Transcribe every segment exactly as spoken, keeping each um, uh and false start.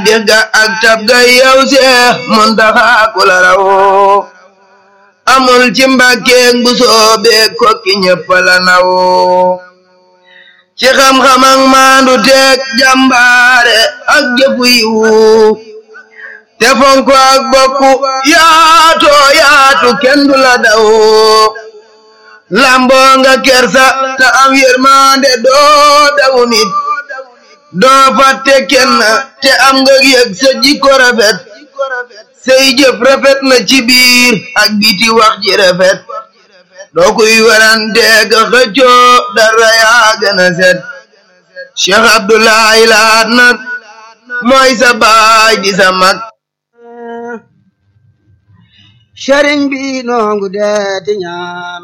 dega ak tab ga yow Seex Muntaxa ku la raw amul ci Mbàkke bu soobe Kokki ñépp la naw ci xam-xam ak maandu teeg jàmbaare ak jëfu yiwu te fonko ak bokku yaatu yaatu kenn du la daw lamboo nga kersa te am yërmande doo daw nit doo fàtte kenn te am nga yëg sa jikko rafet say jëf rafet na ci biir ak biti wax ji rafet doo kuy werante ka xëccoo dara yaa gën a set Cheikh Abdoulaye Lahat nag mooy sa baay di sa mag sëriñ bi noongu deeti ñaan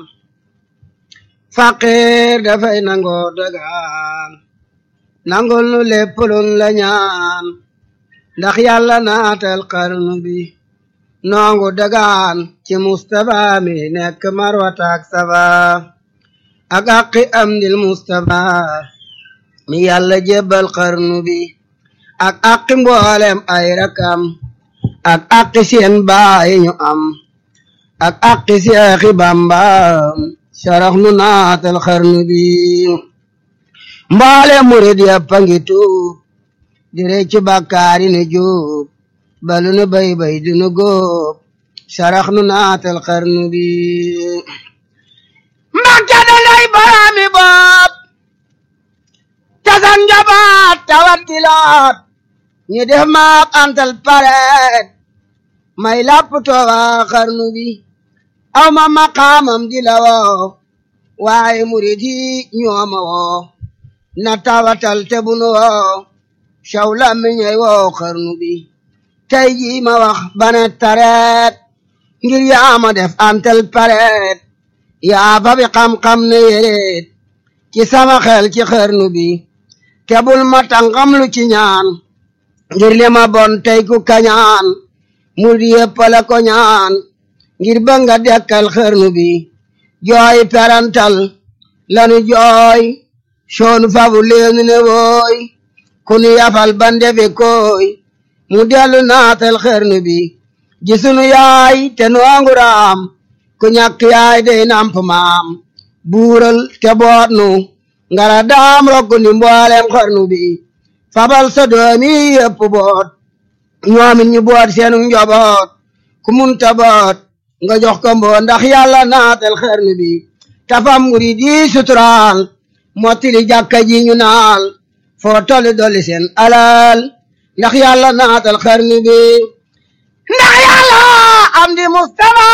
faqir dafay nangoo dagaan nangul nu lépp luñ la ñaan ndax yàlla naatal xarnu bi noongu dagaan ci Mustafa mi nekk Marwata ak Safa ak aqi amdil Mustafa mi yàlla jébbal xarnu bi ak aqi mboolem ay rakam ak aqi seen baay ñu am ak aqi Seexi Bamba sarax nu naatal xarnu bi mboolem murid yàpp a ngi tuub di reccu bàkkaari ne juub balu nu bay bay du nu góob sarax nu naatal xarnu bi Mbàkke da ngay baraami bopp tasan njabaat tawat gilaat ñu def maak antal pareet may lapp toowa xarnu bi aw ma maqaamam di la woo waaye murid yi ñooma woo na tawatal te bu nu woo caw la mi ñey woo xarnu bi tey jii ma wax bane tareet ngir yaa ma def antal pareet yaa fa bi xam-xam ne yéreet ci sama xel ci xarnu bi te bul ma tàngam lu ci ñaan ngir li ma bon tey ku kañaan murid yépp la ko ñaan ngir ba nga dekkal xarnu bi jooy perantal lanu jooy soonu fabu leenu ne wooy ku nu yafal ba ndefe kooy mu dellu naatal xarnu bi gisunu yaay te nu anguraam ku ñàkk yaay dey namp maam buural te boot nu ngara daam rokku ndi mboolem xarnu bi fabal sa doomi yépp boot ñoomin ñu boot seenu njoboot ku munta boot nga jox ko mboo ndax yàlla naatal xarnu bi tafam murid yi suturaal mottili jàkka ji ñu naal foo tolli dolli seen alal ndax yàlla naatal xarnu bi ndax yàlla am di Mustafa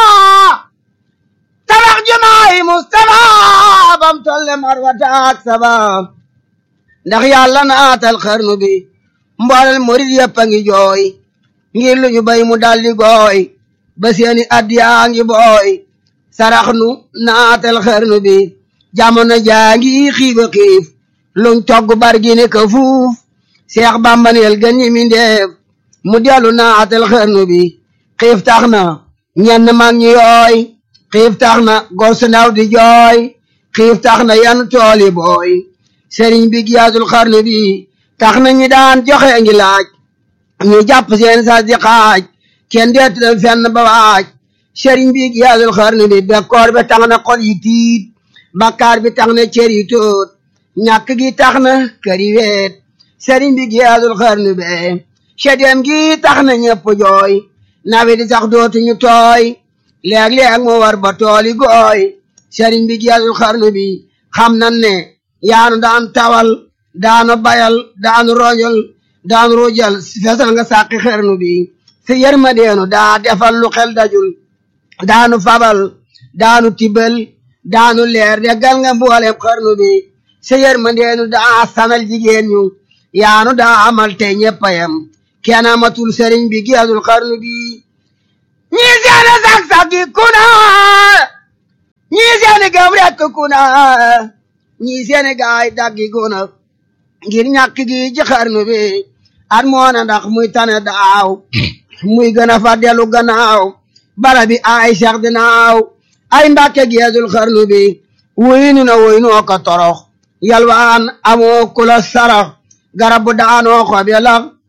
tabax jumaay Mustafa bam tolle Marwata ak Safa ndax yàlla naatal xarnu bi mboolel murid yëpp a ngi jooy ngir lu ñu bay mu daldi gooy ba seeni addiyaa ngi booy sarax nu naatal xarnu bi jamono jaa ngi xiiba xiif luñ togg bargi ne ka fuuf Seex Bamba neel gën ñi mi ndeef mu dellu naatal xarnu bi xiif tax na ñenn mag ñi yooy xiif tax na gor su ndaw di jooy xiif tax na yan tooli booy sëriñ bi giyaatul xarnu bi tax na ñi daan joxe ngi laaj ñu jàpp seen sas di xaaj kenn deetu dem fenn ba waaj sëriñ bi giyaatul xarnu bi bekkoor bi tax na xol yi tiit bakkaar bi tax na cër yi tóot ñàkk gi tax na kër yi weet sëriñ bi giyaatul xarnu bi sedem gi tax na ñëpp jooy nawe di sax dootuñu tooy léeg-léeg mu war ba tooli gooy sëriñ bi giyaatul xarnu bi xam nan ne yaanu daan tawal daanu bayal daanu roñol daanu rujal fesal nga sàqi xarnu bi si yërmandeenu daa defal lu xel dajul daanu fabal daanu tibal daanu leer deggal nga mboolem xarnu bi si yërmandeenu daa sanal jigéen ñu yaanu daa amal tey ñeppayam kenn amatul sëriñ bi giyaatul xarnu bi ñii seeni sak-saki kuna ñii seeni gëm rekk kuna ñii seeni gaay daggi kuna ngir ñàkk gi ci xarnu bi at moona ndax muy tane daaw muy gën a fa dellu gannaaw bara bi ay seex dinaaw ay Mbàkke giyaatul xarnu bi wuyinu na wuyinu ko torox yalwaan amoo kula sarax garab bu daanoo xob ya lax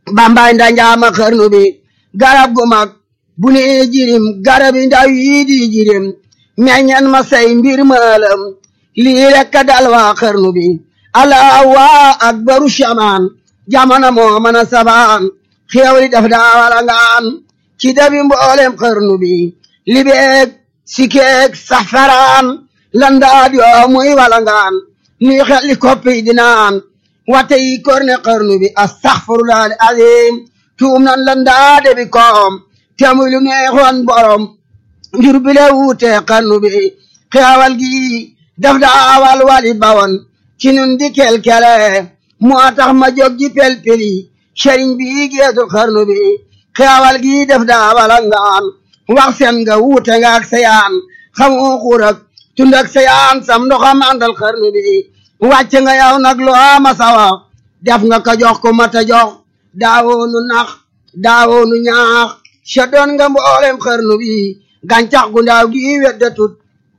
bambay nda njaama xarnu bi garab gu mag bu ne jirim garab yi ndaw yi di jirim meññan ma say mbir maalam lii rekk dal waa xarnu bi allahu akbaru shamaan jamana moo mën a sabaan xéewli daf daa wala ngaan ci dabi mboolem xarnu bi libeeg sikeeg safaraan landaad yoo muy wala ngaan nuy xelli koppi dinaan wate yi korne xarnu bi astaghfirullah azim tuum nan landaade bi koom temuy lu neexoon borom njur bile wuute xarnu bi xeewal gi daf daa wal wali bawoon ci nun di kelkele moo tax ma jóg ji pelpeli sëriñ bi geesu xarnu bi xeewal gi daf daa wala ngaan wax seen nga wuute nga ak sayaan xamu xurak tund ak sayaan sam ndoxam àndal xarnu bi wàcc nga yow nag loo ma sawa def nga ko jox ko mata jox daawoonu nax daawoonu ñaax sa doon nga mboolem xarnu bi gàncax gu ndaaw gi weddatut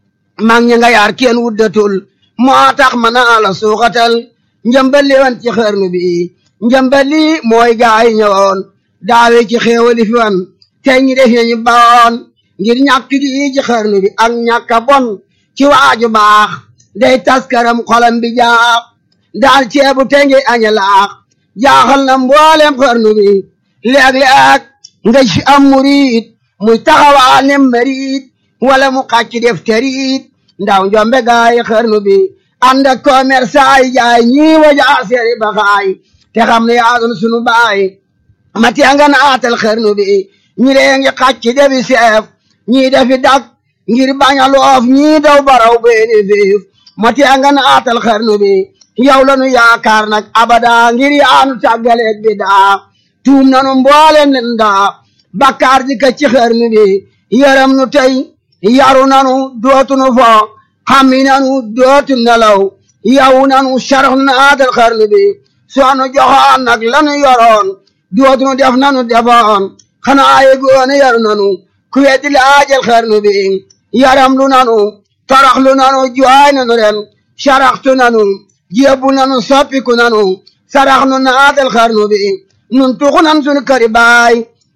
mag ñi nga yaar kenn wuddatul moo tax ma naa la suuxatal njëmbali wan ci xarnu bi njëmbali mooy gaay ñëwoon daawe ci xéewali fi wan tey ñi def nañu bawoon ngir ñàkk gi ci xarnu bi ak ñàkka bon ci waaju baax day taskaram xolam bi jaax daal ceebu te ngi aña laax jaaxal na mboolem xarnu bi léeg-léeg nga ci am murid muy taxawaa ne marid wala mu xàcc def terit ndaw njombe gaay xarnu bi ànd ak commerçant yi jaay ñii wajaa seeri baxaay te xam ne yaadun sunu baay ma tee nga naatal xarnu bi ñi dee ngi xàcc debi seef ñii defi dak ngir bañ a loof ñii daw baraw beeni fiif ma tee nga naatal xarnu bi yow la nu yaakaar nag abada ngir yaanu tàggaleeg bi daa tuum nanu mbooleen nen daa bakkaar di ka ci xarnu bi yaram nu tey yaru nanu dootu nu fo xammi nanu dootu nelaw yow nanu sarax naatal xarnu bi soo nu joxoon nag lanu yoroon dootu nu def nanu defoon xanaa yegoone yaru nanu ku weddi laajal xarnu bi yaram lu nanu torox lu nanu jooy nanu ren saraxtu nanu jébbu nanu soppiku nanu sarax nu naatal xarnu bi nun tuxu nan sunu këri baay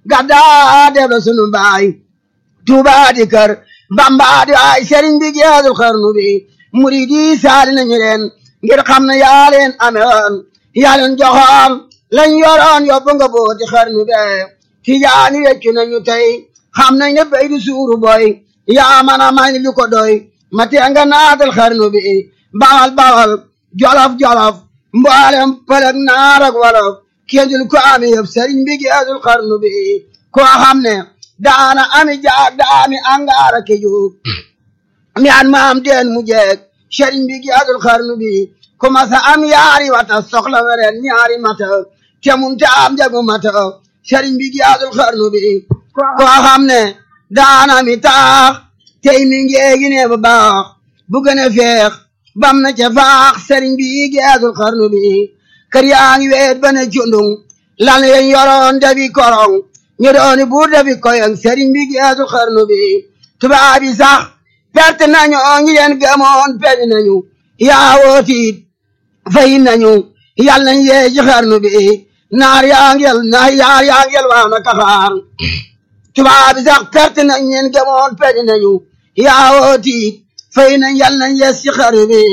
gaddaa def la sunu baay tuubaa di kër bambaa di ay sëriñ bi geesul xarnu bi murid yi saali nañu leen ngir xam ne yaa leen amewoon yaa leen joxoon lañ yoroon yóbbu nga booti xarnu be tijaani weccu nañu tey xam nañ ne bay di suuru boy yaa man a may lu ko doy ma tee nga naatal xarnu bi bawal bawal jolof jolof mboolem pëlëg naar ak wolof kéndul ko ami yëpp sëriñ bi geesul xarnu bi koo xam ne daana ami jaag daami angaara ke juug mi an maam deen mu jeeg sëriñ bi geesul xarnu bi commencé am yaari wata soxla weren ñaari mata te mun te am jagu mata sëriñ bi geesul xarnu bi koo xam ne daana mi taax tey mi ngeegi ne bu baax bu gën a feex bam na ca faax sëriñ bi geesul xarnu bi kër yaa ngi weet ba ne cundung lan yen yoroon dabi korong ñu dooni buur dabi koyong sëriñ bi geesul xarnu bi tubaab yi sax perte nañu ñi leen gëmoon peñ nañu yaa wootiit fay nañu yal nañ yee ci xarnu bi naar yaa ngel naar yaar yaa ngel waa na kaxaar tubaab yi sax perte nañ leen gëmoon peñ nañu yaa wootiit fay nañ yal nañ yees ci xarnu bi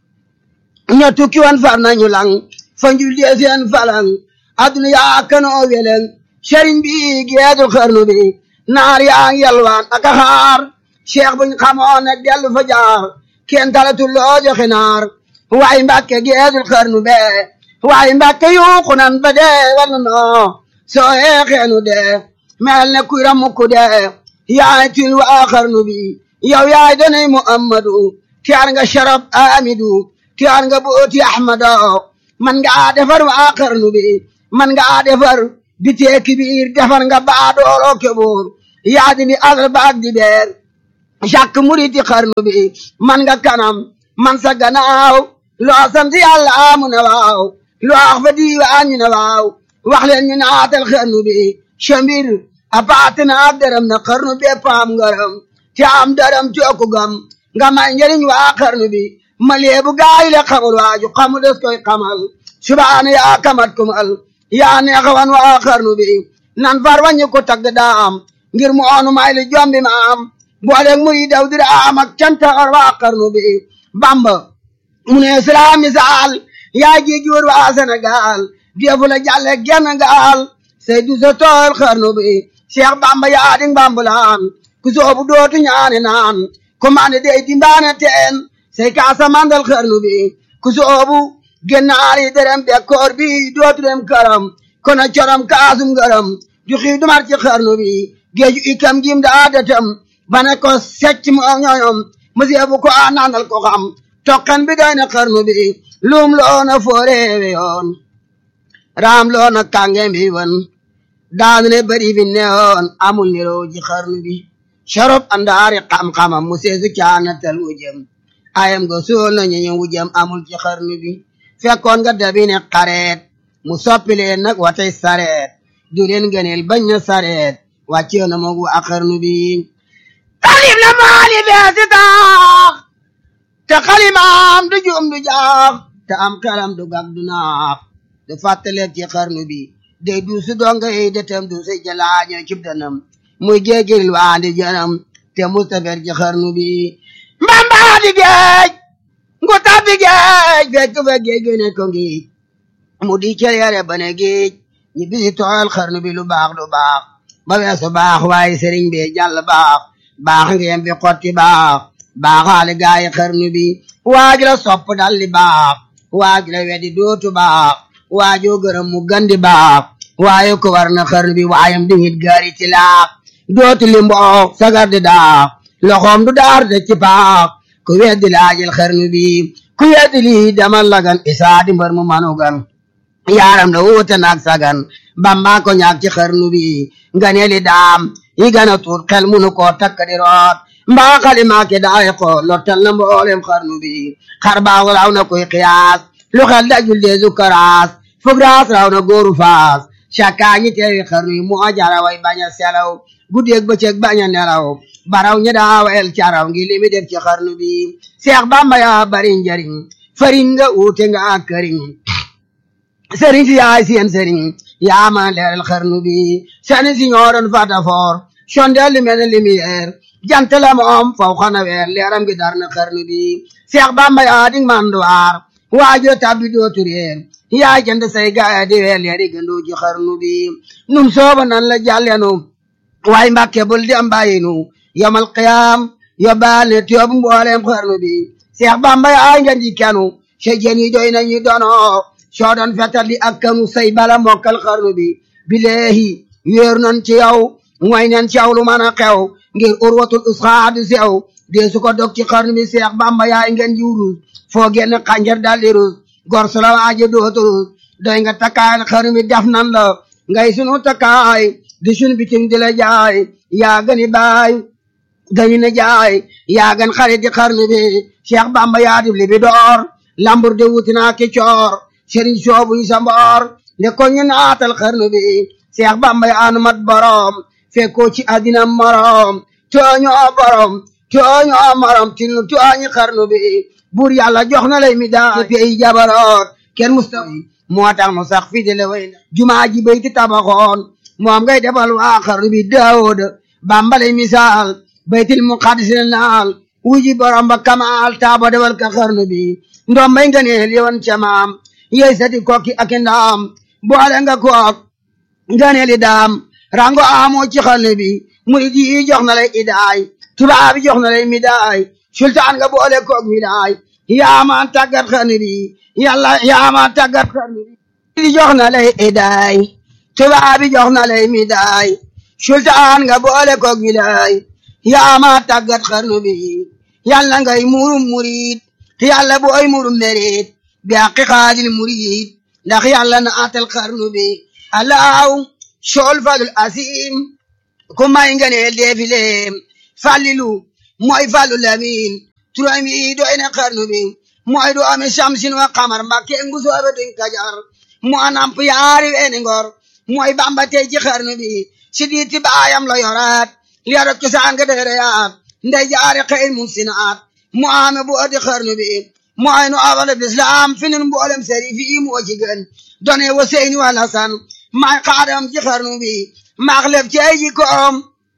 ña tukki wan far nañu lang fa njul dee seen falang adduna yaa kanoo weleng sëriñ bi geesul xarnu bi naar yaa ngi yalwaan ak a xaar cheikh buñ xamoon ne dellu fa jaar kenn talatul loo joxe naar waaye mbàkke geesul xarnu be waaye mbàkke yuuxu nan ba dee war na noo soo yeexeenu dee mel ne kuy ramukku dee yaay til waa xarnu bi yow yaay donay muhammadu tiyaar nga sharab amidu tiyaar nga booti ahmado man nga defar waa xarnu bi man nga defar bitee kibiir defar nga baa dooloo keboor yaa di ni asal baag di beer jàkk muriti xarnu bi man nga kanam man sa gannaaw loo sant yàlla amu ne waaw loo wax fa diiwaan ñu ne waaw wax leen ñu naatal xarnu bi chambir a paate na ak dërëm na xarnu bi paam ngaram te am dërëm cooku gam nga may njëriñ waa xarnu bi ma leebu gaay le xamul waaju xamu des koy xamal subaana yaa kamat kumal yaa neexawan waa xarnu bi nan far wañu ko tagg daam ngir mu oonu may li jombi maam booleeg muri daw dira am ak canta or waa xarnu bi Bamba mu ne islam misaal yaa ji jur waa Sénégal defu la jàlle genn gaal say du sa tool xarnu bi Cheikh Bamba yaa di mbambulaan ku soobu dootu ñaane naan ku mane dey di mbaane teen say kaasa mandal xarnu bi ku soobu gennaari derem bekkoor bi dootu dem karam kono corom kaasum garam ju xii dumar ci xarnu bi géeju ikam jim daa datam bane ko secc mu ñoñom musibu ko a naanal ko xam tokkan bi doy na xarnu bi lum loona fooreewe yoon raam loona kàngem bi wan daanu ne bari bi neewoon amul niroo ji xarnu bi sharop andaari xam-xamam mu seesu caanatal wujëm ayam go sool na ñeñu wujëm amul ci xarnu bi fekkoon nga dabi ne xareet mu soppi leen nag watay sareet du leen gëneel bañ na sareet wàccee na mogu ak xarnu bi talib la maali beesi taax te xalimaam du juum du jaax te am kalam du gag du naax du fàttaleeg ci xarnu bi day du su donga yi detam du si jalaaño cib danam muy géegiril waandi janam te mustafer ci xarnu bi mbambaa di géej ngu tabbi géej fekk fa géej gene ko ngiij mu di cere bane géej ñi bisi tool xarnu bi lu baax lu baax ba weesu baax waaye sëriñ bi jàll baax baax ngeen bi xotti baax baaxaale gaayi xarnu bi waaj la sopp dalli baax waaj la weddi dootu baax waajoo gërëm mu gandi baax waaye ko war na xarnu bi waayam di hit gaari ci laax dootu li mboox sagar di daax loxoom du daar de ci paax ku weddi laajil xarnu bi ku weddi lii demal lagan isaa di mbar mu manugan yaaram da wuute naag sagan Bamba ko ñaag ci xarnu bi nga ne li daam yi gana tuut xel munu koo takk di root mbaa xalimaake daay ko lottal na mboolem xarnu bi xar baax raw na koy xiyaas lu xel dajul deesu karaas fug raas raw na góoru faas cakkaa ñi teewi xarnu yi mu ajara way bañ a selaw guddeeg bëccëg bañ a nelaw baraw ñi daawa el caraw ngi li mi def ci xarnu bi Seex Bamba yaa bari njariñ fariñ nga uute nga ak këriñ sëriñ si yaay seen sëriñ yaa ma leeral xarnu bi sëriñ si ñoo doon fatafoor sondeel li mel ne lumière jant la moom faw xana weer leeram gi dar na xarnu bi Seex Bamba yaa di manduwaar waajo tabbi dootu réer yaa jënd say gaaya di weer leeri gëndu ci xarnu bi nun sooba nan la jàllenu waaye Mbàkke bul di am bàyyinu yomal qiyaam yóbbaal ne tiyoobu mbooleem xarnu bi Seex Bamba yaa ngeen di kenu sa jën yi doy nañu dono soo doon fetal di ak kanu say bala mokkal xarnu bi bileehi wéeru nan ci yow mooy nen ci yow lu mën a xew ngir urwatul usxaa du sew dee su ko dog ci xarnu bi Seex Bamba yaay ngeen ji wurus foo génn xànjar daldi rus gor su la waaje dootu rus doy nga takkaayal xarnu bi def nan la ngay sunu takkaay di sunu bitim di la jaay yaa gëni baay gëni na jaay yaa gën xarit di xarnu bi Seex Bamba yaa dib li bi door lambur de wutinaa ki coor sëriñ soobu ñu sa mboor ne ko ñu naatal xarnu bi Seex Bamba yaanu mat borom fekkoo ci àddina morom tooñoo borom tooñoo morom til nu tooñi xarnu bi buur yàlla jox na lay mi daa pey jabaroot kenn mustawi moo tax nu sax fi de le way jumaa ji bayti tabaxoon moom ngay defal waa xarnu bi Daawuda Bamba lay misaal baytil muqaddis naal wuji borom ba kamaal taaba defal ka xarnu bi ndoom bay nga neel yoon ca maam yey sati kokki ak ndaam boole nga kook nganeeli daam rango amoo ci xarnu bi murid yi jox na lay idaay tubaab yi jox na lay midaay sultaan nga boole kook midaay yaama tàggat xarnu bi yàlla yaama tàggat xarnu bi jox na lay idaay tubaab yi jox na lay midaay sultaan nga boole kook midaay yaama tàggat xarnu bi yàlla ngay murum murid yàlla booy murum merit bi àqi xaadil murid ndax yàlla na atal xarnu bi alaaw sool falul asim ku may nga neel deefileem falilu mooy falu lamin turam yi doy na xarnu bi mooy du ame samsin wa xamar Mbàkke ngu soobe duñ kajar moo namp yaari weeni ngor mooy Bamba tey ci xarnu bi si diiti baayam la yoraat liyarat cosaan nga dereyaat ndey jaare xëy mun sinaat mu ame bu adi xarnu bi mooy nu awal bislam fi nun mboolem seri fi moo ci gën done wa seyni wal hasan maay xaadam ci xarnu bi maax lef ci ay jikkoom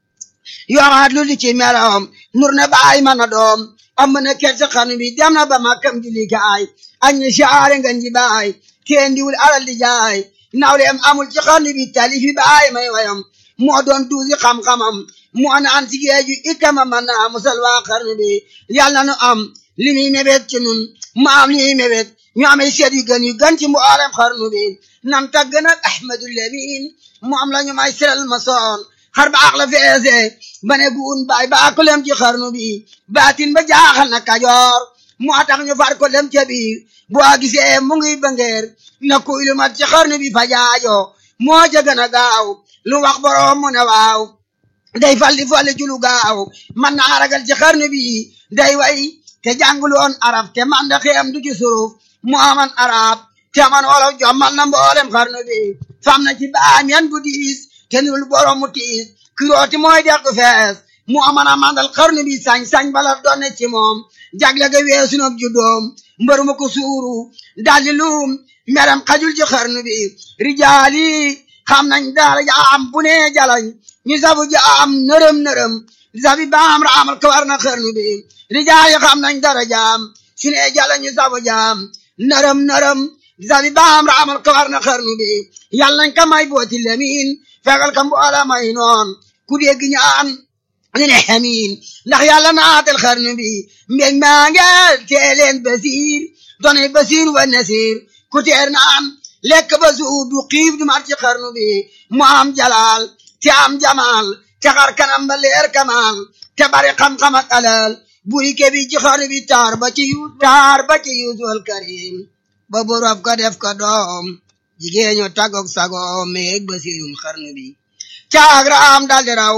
yoraat lu di ci meloom nur na baay man a doom am na ker ci xarnu bi dem na ba makkam di likaay añ ni siyaare ngan ji baay kenn diwul alal di jaay nawleem amul ci xarnu bi talifi baay may wayam moo doon duusi xam-xamam moo naan ci géeju ikama man naa musal waa xarnu bi yàlla na nu am li muy mébét ci nun mu am li muy mébét ñu amee seet yu gën yu gën ci mboolem xarnu bi nan tagg nag Ahmadul Lamin mu am la ñu may siral ma soon xar baax la feese ba ne guun baay baa ko lem ci xarnu bi baatin ba jaaxal na kajoor moo tax ñu far ko lem ca biir boo gisee mu ngi bangeer na kuy lu mat ci xarnu bi fa jaajo moo ca gën a gaaw lu wax boroom mu ne waaw day fal di fal ci lu gaaw man naa ragal ci xarnu bi day way te jàngul woon arab te man da xeem du ci suruf mu aman arab te man wolof jommal na mboolem xarnu bi fam na ci baam yan bu diis te nurul boroom mu tiis kirooti mooy dex gu fees mu aman a mandal xarnu bi sañ-sañ bala doon ci moom jagle ga weesu noog juddoom mbër ma ko suuru daldi luum meram xajul ci xarnu bi rijaali xam nañ dara jaam bu ne jalañ ñu sabu jaam nërëm nërëm sabi baam raamal ko war na xarnu bi rijaali xam nañ dara jaam su ne jalañ ñu sabu jaam nërëm nërëm sabi baam raamal ko war na xarnu bi yàlla nañ ka may booti Lamin fegal ka mboola may noon ku dégg ñaan ñu ne xamiin ndax yàlla naatal xarnu bi mbég maa ngeel teeleen basiir doone basiir wa nasiir ku teer naan lekk ba suur du xiif du mar ci xarnu bi mu am jalaal te am jamaal te xar kanam ba leer kamaal te bari xam-xam ak alal buri kebi ci xarnu bi taar ba ci yu taar ba ci yuusul karim ba borof ko def ko doom jigéeñu tagok sagoom meeg basiirum xarnu bi caag raam daldi raw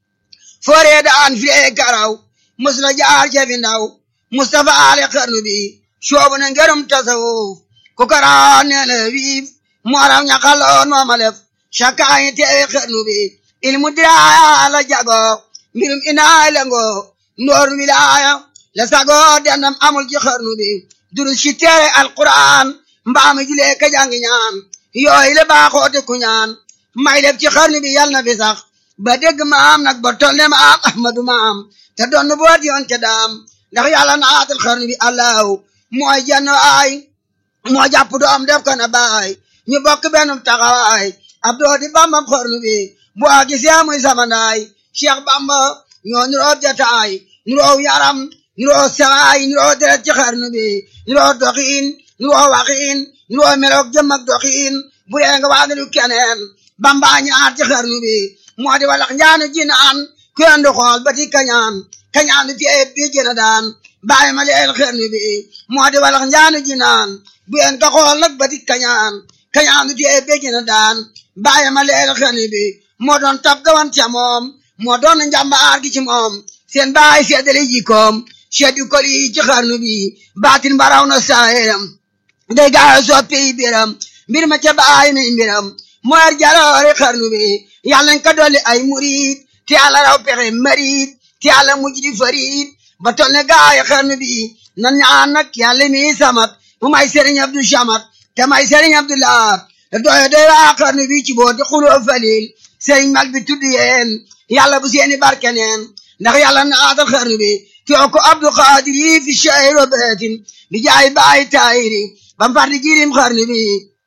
fooree daan fiyee karaw mus la jaar cefi ndaw Mustafa ale xarnu bi soobu na ngërëm tasawuf ku karaan nee na wiif mu araw ñaxaloon mooma lef cakaayi teewe xarnu bi ilmu diraaya la jago mbirum inaay la ngo ndoor wilaaya la sago dendam amul ci xarnu bi durus ci teere alquran mbaami julee ka jangi ñaan yooyu la baaxoote ku ñaan may lef ci xarnu bi yal na fi sax ba dégg maam nag ba toll ne maam ahmadu maam te doon boot yoon ca daam ndax yàlla naatal xarnu bi allahu mooy jenn ay moo jàpp doom def ko na baay ñu bokk benn taxawaay ab doo di bambam xarnu bi bu a gisee muy samandaay Cheikh Bamba ñoo nuroo jataay nuroo yaram nuroo sawaay nuroo deret ci xarnu bi nuroo doxiin nuroo waxiin nuroo meloog jëm ak doxiin bu yee nga waadalu keneen Bamba ñaar ci xarnu bi moo di walax njaanu jinaan ku yendu xool ba ti kañaan kañaan fi ay bi jëna daan bàyyi ma leel xarnu bi moo di walax njaanu jinaan bu yen ka xool nag ba ti kañaan kañaan fi ay bi jëna daan bàyyi ma leel xarnu bi moo doon tab gawan ca moom moo doon njàmbaar gi ci moom seen baay seddale jikoom seddu kol yi ci xarnu bi baatin baraw na saayam day gaaw soppi biram mbir ma ca baay mi mbiram moo yar jaloore xarnu bi yàlla nañ ko dolli ay murid te yàlla raw pexe marid te yàlla mujj di farid ba tol ne gaay xarnu bi nan ñaan nag yàlla mi samat mu may Serigne Abdou Samat te may Serigne Abdou Lahat te doyo doy waa xarnu bi ci boo di xuloo falil Serigne mag bi tudd yeen yàlla bu seeni barke neen ndax yàlla naatal xarnu bi too ko Abdou Khadir yi fi shayro beetin bi jaay baay taayiri bam fardi jirim xarnu bi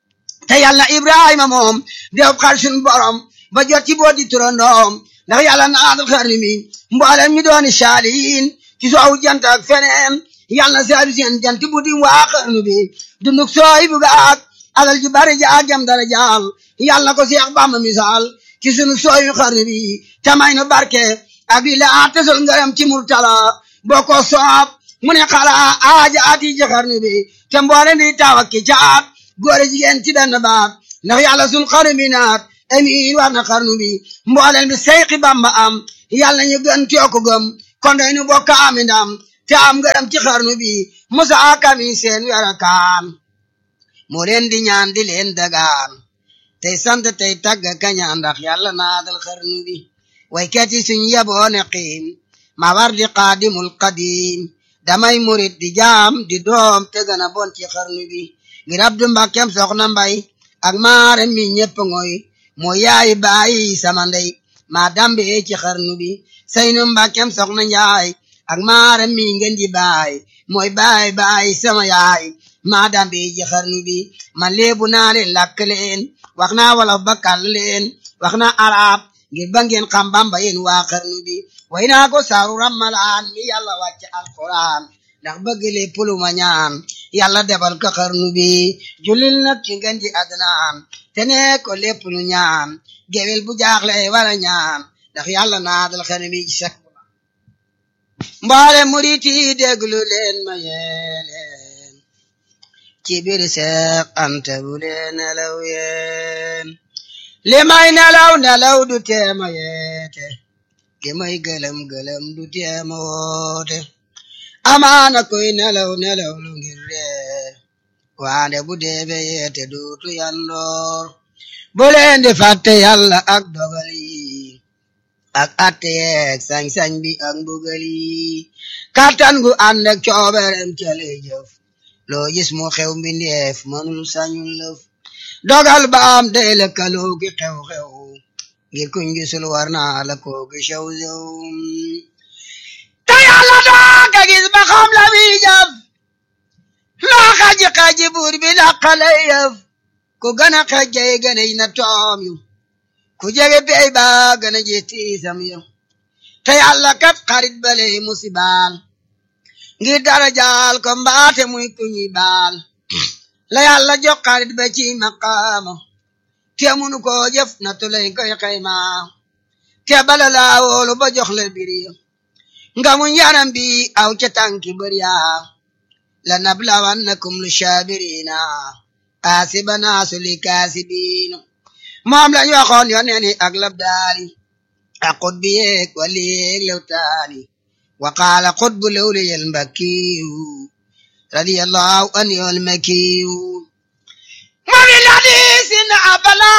te yàlla Ibrahima moom dew xar sun borom ba jot ci boo di turandoom ndax yàlla naatal xarnu bi mboolem mi dooni saalihin ci soowu jant ak feneen yàlla saadu seen jant bu di waa xarnu bi dunduk sooy bu gaag alal ju bari jaag jam dara jaal yàlla ko Seex Bamba misaal ci sunu sooyu xarnu bi tamay nu barke ak li la tesol ngaram ci murtala boo ko soob mu ne xala aaja ati ci xarnu bi te mboole di taw ak ki caat góor jigéen ci benn baat ndax yàlla sun xarnu bi naat amiin war na xarnu bi mbooleen bi Seyxi Bamba am yàlla ñu gën tiyoo ko gëm kon day nu bokk ami ndam te am ngërëm ci xarnu bi musa kami seen werakaan moo leen di ñaan di leen dagaan tey sant tey tagg kañaan ndax yàlla naadal xarnu bi way kati suñ yeboone xiim ma war di qaadimul qadim damay murit di jaam di doom te gën a bon ci xarnu bi ngir Abdu Mbàkkeem soxna mbay ak maaram mi ñepp ngoy moo yaay bàyyi sama ndey maa dambe ci xarnu bi Saynu Mbàkkeem soxna njaay ak maaram mi ngeen di baay mooy baay baay sama yaay maa dambe ci xarnu bi man leebu naa leen làkk leen wax naa wolof ba kàll leen wax naa arab ngir ba ngeen xam Bamba yéen waa xarnu bi way naa ko saaru ramalaan mi yàlla wàcce alquran ndax bëgg lépp lu ma ñaan yàlla defal ko xarnu bi julil nag ci ngeen ji adnaan te ne ko lépp lu ñaan gewel bu jaaxle wala ñaan ndax yàlla naadal xarnu bi ci sak mbaale muriti déglu leen ma yeeleen ci biir Seex Anta bu leen nelaw yeen li may nelaw nelaw du teema yeete li may gëlëm gëlëm du teema woote amaana koy nelaw nelaw lu ngir reer waande bu deebe yeete duutu yandoor bu leen di fàtte yàlla ak dogal yi ak atte yeeg sañ-sañ bi ak mbugal yi kàttan gu ànd ak cooberem cale jëf loo gis mu xew mbindeef mënul sañul lëf dogal ba am day lëkkaloo gi xew-xew ngir kuñ gisul war naa la koo gi xew xew te yàlla dooga gis ba xam la muy jëf loo xaji xaji buur bi dàqale yëf ku gën a xajjay gën a na toom yu ku jege bey ba gën a ji tiisam yu te yàlla kat xarit bale musibaal ngir dara jaal ko mbaate muy kuñi baal la yàlla jox xarit ba ci maqaama te munu ko jëf na tulay koy xayma te bala laa woolu ba jox la biri nga mu yaram bi aw ca tànki bëriya la nablawannakum lu shaabirina asibana suli kaasibiin moom lañ waxoon yoneen yi ak labdaali ak xutbi yeeg wali yeeg lewtaani wa qaala xutbu lewliyal mbakkiyu radiyallahu anhu al makiyu moom il hadiisin abala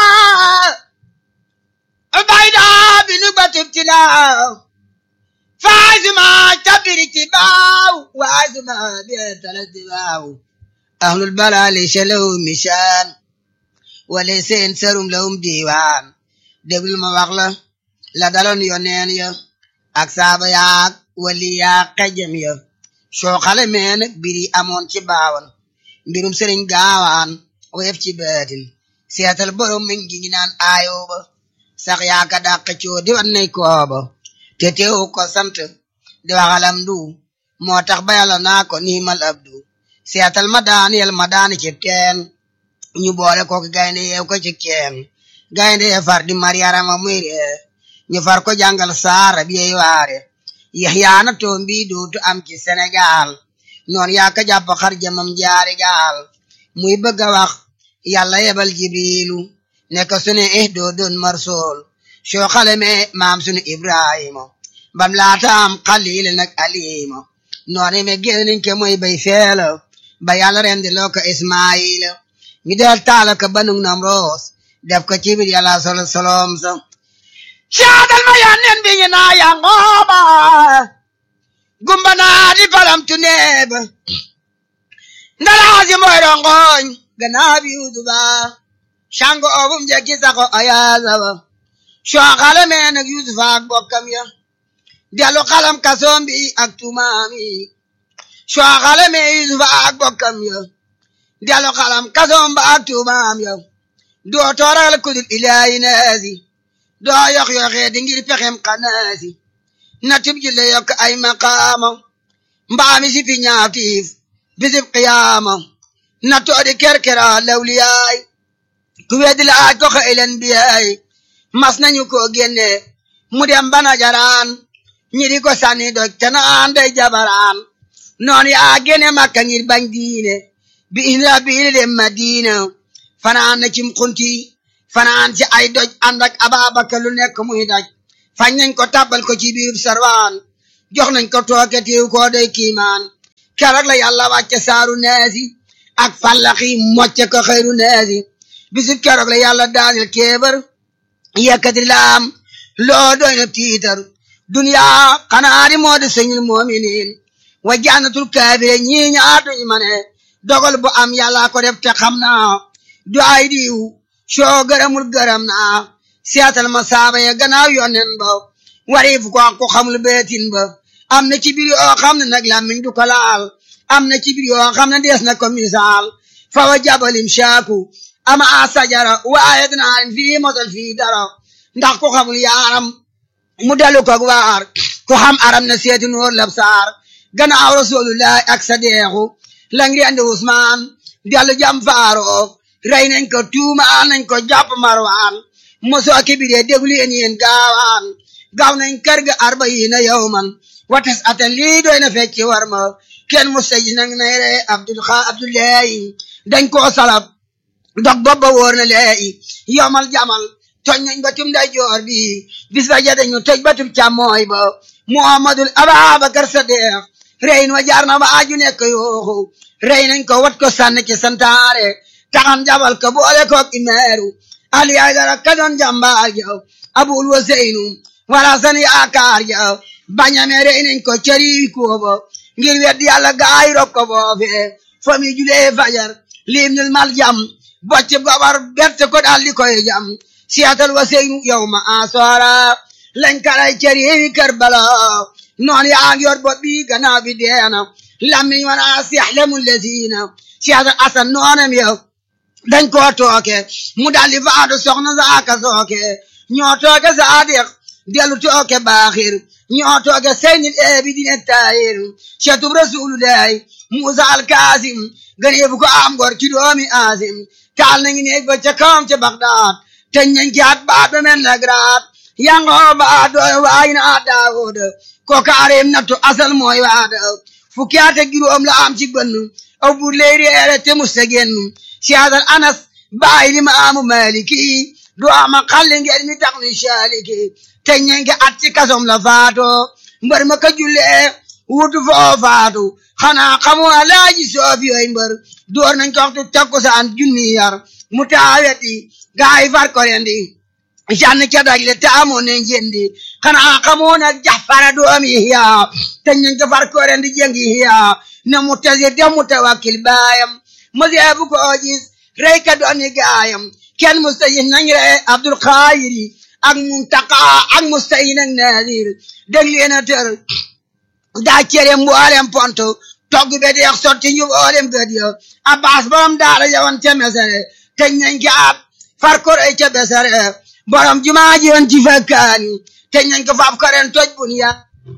bayda bi nubatib tilaaw faazuma tabiri tibaaw waazuma bi talatibaaw ahlul balali shalaw mishaan wala seen serum lawum diiwaan déglu ma wax la la daloon yoneen ya ak saaba yaak wali yaak xejam ya soo xale mee nag biri amoon ci baawan mbirum sëriñ gaawaan wayef ci baatin seetal borom mi ngi ngi naan aayooba sax yaaka dàq coo di wan nay kooba te teewu ko sant di waxalam du moo tax ba yàlla naa ko niimal abdu seetal ma daaniyel ma daani ci teen ñu boole ko gaynde yeew ko ci keen gaynde ye far di mariyarama muy ree ñu far ko jàngal saara bi yey waare yaxyaana toom bi dootu am ci Sénégal noon yaa ka jàpp xar jamam jaari gaal muy bëgg a wax yàlla yebal jibrilu ne ko sunu eh doo doon marsool soo xale me maam sunu Ibrahima bam laata am xaliil nag alima noone me génniñ ke mooy bay feela ba yàlla rendi loo ko Ismaayila ñu del taala ka banug nam roos def ko ci biir yàlla solo solom sa caadal ma yanneen bi ñu naa yangooba gumba naa di palam tu neeba ndalaasi mooy rongoñ ganaa bi yuduba shango obum jekki sako ayaasaba soo xale mee nag Yusufa ak bokkam ya delu xalam kasoom bi ak tumaam yi soo xale mee Yusufa ak bokkam ya delu xalam kasoom ba ak tumaam ya doo tooral kudul ilaahi naasi doo yox yoxee di ngir pexem xanaasi na tib jille yokk ay maqaama mbaami si fi ñaatiif bisib qiyaama na toodi kerkera lawliyaay ku weddi la aaj ko xëylen biyaay mas nañu ko génne mu dem bana jaraan ñi di ko sànni doj te naan day jabaraan noon yaa génne Makka ngir bañ diine bi isra biili dem Madina fanaan na cim xunti fanaan ci ay doj ànd ak Ababakar lu nekk muy daj fañ nañ ko tàbbal ko ci biirub sarwaan jox nañ ko tooke tiiw koo day kiimaan keroog la yàlla wàcce saaru neesi ak fallaxi mocce ko xëyru neesi bisub keroog la yàlla daanil kéebar yekkati laam loo doy na tiitar duniyaa xanaa di moo di sëñul moominiin wa jannatul kaabire ñii ñaatuñu ma ne dogal bu am yàlla ko def te xam naa du ay diw soo gërëmul gërëm naa seetal ma saaba ya gannaaw yonen ba wariif ko ko xamul beetin ba am na ci biir yoo xam ne nag làmmiñ du ko laal am na ci biir yoo xam ne dees na ko misaal fa wa jabalim shaaku ama a sajara waaye dinaa fii mosal fii dara ndax ko xamul yaaram mu dalu ko waar ko xam aram na seeti noor lab saar gannaaw rasulullahi ak sadeexu lang rendi Usmaan dellu jam faaroof rey nañ ko tuumaal nañ ko jàpp marwaan mosoo kibiree déglu yéen yéen gaawaan gaaw nañ kër ga arbayiina yawman watas atan lii doy na fecci war ma kenn mustaji nang nay re abdul xa abdullahi dañ koo salab dog bobba wóor na leeyi yowmal jamal toj nañ batum day joor bi bis ba ja dañu toj batum càmmooy ba muhammadul ababakar sadiq reyn wa jaar na ba aju nekk yooxu rey nañ ko wat ko sànni ci santaare taxan jabal ko boole koog imeeru ali ay dara ka doon jàmbaar jaw abul waseynu wala san yaakaar jaw bañame rey nañ ko cëri kooba ngir weddi yàlla gaay rob ko boofe fami julee fajar lim nul mal jam bocc gobar berte ko daal di koy jam siyatal waseynu yow ma asora lañ kalay cëri Karbala noon yaa ngi yor bopp bi gannaaw bi deena lammiñ wana siyahlamu lazina siyatal asan noonam yow dañ koo tooke mu daldi faatu soxna saaka sooke ñoo tooke saadiq dellu tooke baaxir ñoo tooke seynil eebi dine taayir cetub rasulullahi musa alkaasim ganeebu ko am gor ci doomi aasim taal nañu neeg ba ca kawam ca bagdaad teñ nañ ci at baat ba men lagraat yangoo baat dooy waay na daawud ko kaareem nattu asal mooy waada fukki at ak juróom la am ci bënn aw bur lay reere te musta génn siyaasal anas baay li ma amu maliki du ama xalli ngeen mi tax ni shaliki te ñenke at ci kasom la faato mbër ma ka jullee wutu foo faatu xanaa xamoo alaaji soofi yooy mbër door nañ ko waxtu takkusaan junni yar mu taaweti gaay far ko rendi jann ca dagle te amoon ne njendi xanaa xamoo nag Jafara doomi hiya te ñenke ko far ko rendi jengi hiya na mu tasi de mu tawakkil baayam maseebu ko gis rey ka doon ni gaayam kenn mustayin nañ rey Abdul Xaayiri ak Muntaka ak mustayin ak Naazir dégg leen a tër daa cere mboolem ponto togg be deex sotti ñu mboolem gëd ya Abbas borom daara yawan ca mesere teñ nañ ko ab far ko rey ca besere borom jumaa ji woon ci fakkaani teñ nañ ko faaf karen toj bun ya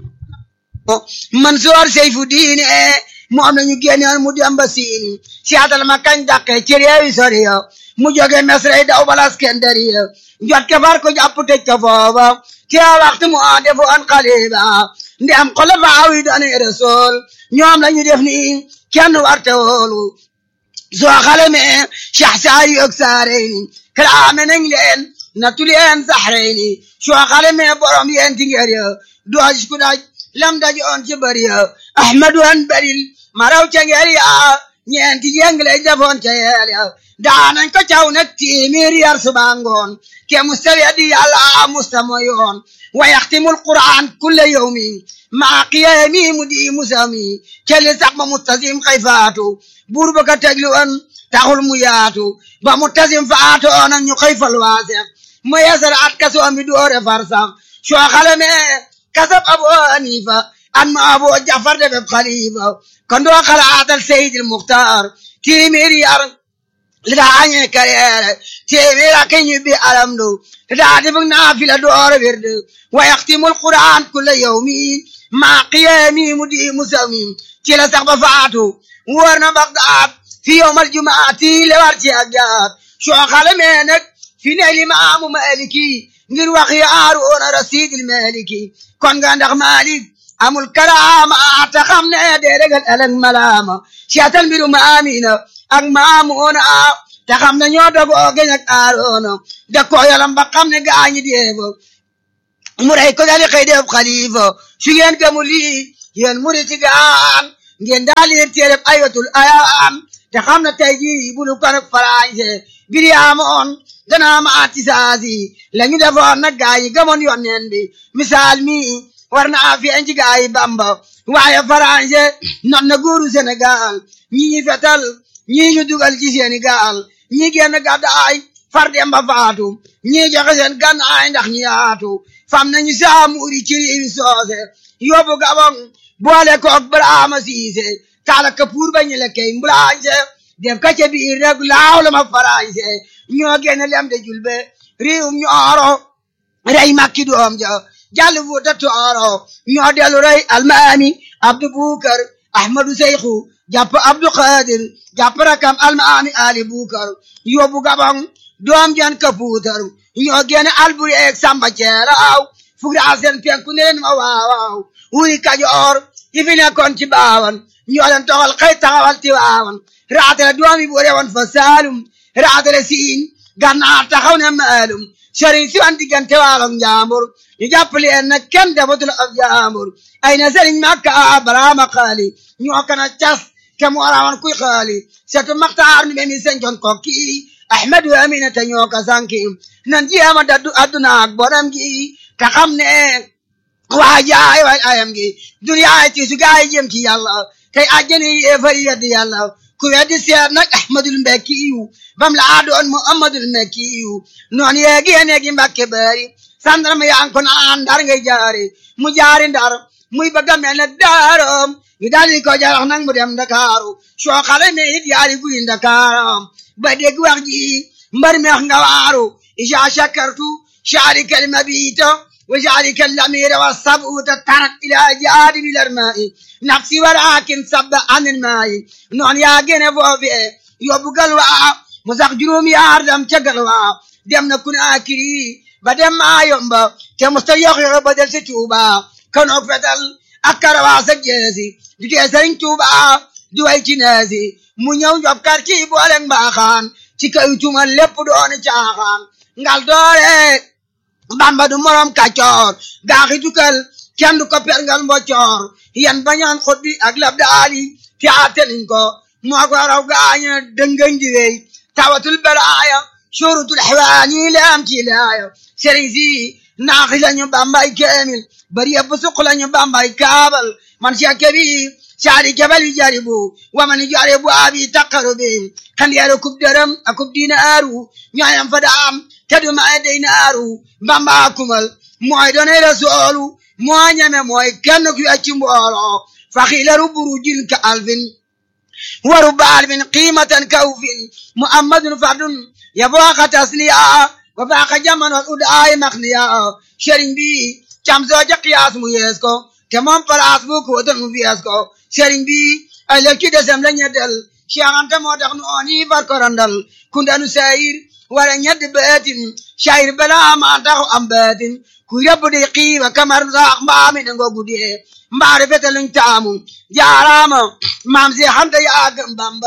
Mansoor Seyfu Diine moom lañu génnoon mu dem ba Siin siyaatal ma kañ dàqe ci réewi sori ya mu jóge Misra daw bala Iskandariya jot ke far ko jàpp tëj ko foofa ci waxtu mu defoon xaliba ndi am xulafaa yi doon Rasuul ñoom lañu def ni kenn warte woolu soo xalame Cheikh Saari ak Saareyni kalaame nañ leen nattu leen Sahreyni soo xalame borom yeen ti ngeer ya dooj ku daj lam dajoon ci bari ya Ahmadu an baril maraw ca ngeer ya ñeenti jeng lay defoon ca yeel ya daanañ ko caw nag téeméer yar suba ngoon ke mustawi di yàlla musta moyoon wa yaxtimul Qur'an kulle yawmi maa qiyaami mu di musami kelli sax ba mustasim xay faatu buur ba ka teglu an taxul mu yaatu ba mustasim faatu onan ñu xëy fal waasex mu yeesal at kasoom bi doore far sax soo xalame kasab Abu Hanifa an ma Abu Jafar de beb xalifa kon doo xalaatal Seydil Muxtaar téeméer yar li daa añee kareere téeméer ak ñu bi alamdu li daa defug naafila doore wirde wa yaxtimul Qur'an kulla yawmi maa qiyaami mu di musawmi ci la sax ba faatu wóor na Bagdaad fi yawmal jumaati le war ci ak jaat soo xalamee nag fi ne limaamu Maliki ngir wax Haaruuna Rasiidil Maliki kon nga ndax Malik amul kalaama ta xam ne dee regal ëllëg malaama siyaatal mbiru Maamina ak Maamuuna ta xam ne ñoo dogoo geñ ak Aaroona da ko yalam ba xam ne gaañi deefo mu rey ko dali xëy def xalifa su ngeen gëmu lii yéen muriti gaan ngeen daal leen téereb ayatul ayaan te xam ne tey jii bulu ko nag Farañse bir yaamoon gannaaw ma atisaasi la ñu defoon nag gaa yi gëmoon yonneen bi misaal mi war naa fi ci gaay Bamba waaye Farañse not na góoru Sénégal ñi ñi fetal ñi ñu dugal ci Sénégal ñi génn gàddaay far dem ba faatu ñi joxe seen gànnaay ndax ñi yaatu fam nañu saamuuri ci réewi soose yóbbu Gabon boole koog Brahma Siise kala kapoor ba ñu lekkey mbulaañse def ka ca biir rek laaw la ma Farañse ñoo génn lem de julbe réewum ñooro rey makki doom ja jàll Fuuta Tooro ñoo dellu rey almaami Abdu Bukar Ahmadu Seyxu jàpp Abdu Xaadir jàpp rakam almaami Ali Bukar yóbbu Gabon doom jan kapuutar ñoo génn Alburi ek Samba Ceeraaw fugra seen penku ne leen ma waawaaw wuri Kajoor yi fi nekkoon ci baawan ñoo leen toxal xëy taxawal ti waawan raatale doomi bu rewoon fa Saalum raatale siin Gànnaar taxaw ne Maalum sëriñ si wan diggante Waaloog Njaambur ñu jàpp leen nag kenn defatul ak Njaambur ay na sëriñ Makka Baraama Xaali ñoo kana cas ke mu arawan kuy xaali setu Maxtaar mi mi sencoon kokki Ahmadu Aminata ñoo ka sanki nan jéema daddu adduna ak bonam gi te xam ne waa jaay waay ayam gi duniyaay ci su gaay jëm ci yàlla tey àjjana yi fari yeddi yàlla ku weddi seet nag Ahmadul Mbekkiyu bam la adoon Muhammadul Mbekkiyu noon yeegi neegi Mbàkke bari sandarma yaa ngi ko naan Ndar ngay jaari mu jaari Ndar muy bëgg a mel ne daaram ñu daldi ko jarax nag mu dem Ndakaaru soo xale me it yaari guy Ndakaaram ba dégg wax ji mbar meex nga waaru isha shakartu sharika al-mabita wa sharika al-amira wa sabuta tarat ila jadi bil arma'i nafsi walakin sabba an al-ma'i non yaa gene foofe yóbbu galwa mu sax juróom yaar dam ca galwa dem na Kunaakiri ba dem maa yomba te musta yox yox ba del si Tuuba kanook fetal ak karawaas ak jeesi du tee Sëriñ Tuuba du way ci neesi mu ñëw njob kar ci booleng mbaaxaan ci kaw tuma lépp dooni caaxaan ngal doore Bamba du morom kàccoor gaaxi tukal kenn du ko perngal mboccoor yan bañaan xut bi ak lab daali te ateliñ ko moo ko raw gaaña dëngañ di wey tawatul balaaya surutul xewaani leam ci laaya sëriñ si naaxi lañu Bambay keemil bari yëpp suq lañu Bambay kaabal man si kebi saari jabal yu jaribu waman jaribu abi taqarubi xandeero kub dërëm ak kub dinaaru ñooyam fa daam te du ma dey naaru Bamba kumal mooy doone rasoolu moo ñeme mooy kenn ku wecci mbooloo faxilaru burujin ka alfin waru baalfin qiimatan kawfin muhammadun fardun yabooka tasniya wa faaqa jaman wal udaay maxniya sëriñ bi cam sooja qiyaas mu yees ko te moom palaas bu ko doon mu fiyees ko sëriñ bi ay lëg ci desem la ñeddal Cheikh Anta moo tax nu ooni far ko randal kundanu sayir wala ñedd beetin sayir bala ma taxu am beetin ku yóbbu di xiiba kamar saax mbaami ne ngoo guddee mbaari fete luñ taamu jaaraama maam si Anta yaa gëm Bamba